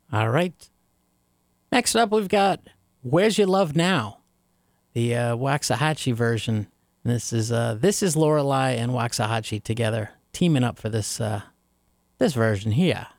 All right. Next up, we've got Where's Your Love Now? The Waxahachie version. This is Lorelei and Waxahachie together, teaming up for this version here.